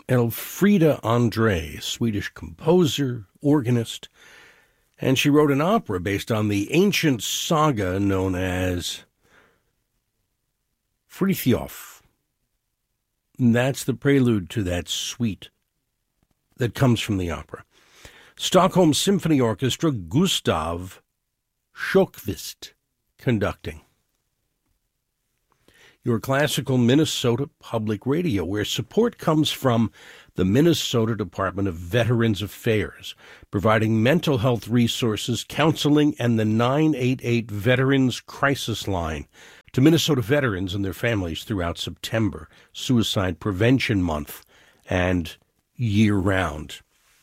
Elfriede Andre, Swedish composer, organist, and she wrote an opera based on the ancient saga known as Frithjof. And that's the prelude to that suite that comes from the opera. Stockholm Symphony Orchestra, Gustav Sjökvist conducting. Your classical Minnesota Public Radio, where support comes from the Minnesota Department of Veterans Affairs, providing mental health resources, counseling, and the 988 Veterans Crisis Line to Minnesota veterans and their families throughout September, Suicide Prevention Month, and year-round.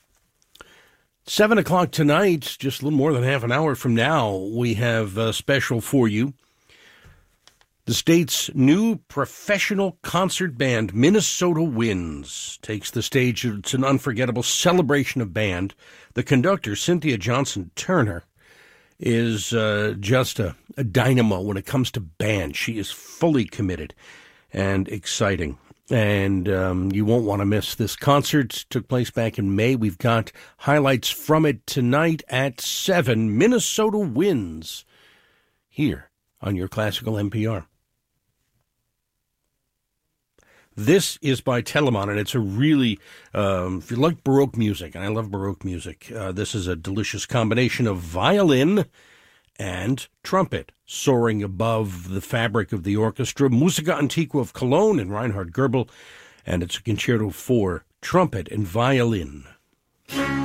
7 o'clock tonight, just a little more than half an hour from now, we have a special for you. The state's new professional concert band, Minnesota Winds, takes the stage. It's an unforgettable celebration of band. The conductor, Cynthia Johnson Turner, is just a dynamo when it comes to band. She is fully committed and exciting. And you won't want to miss this concert. It took place back in May. We've got highlights from it tonight at 7. Minnesota Winds here on your Classical NPR. This is by Telemann, and it's a really, if you like Baroque music, and I love Baroque music, this is a delicious combination of violin and trumpet soaring above the fabric of the orchestra. Musica Antiqua of Cologne and Reinhard Goebel, and it's a concerto for trumpet and violin.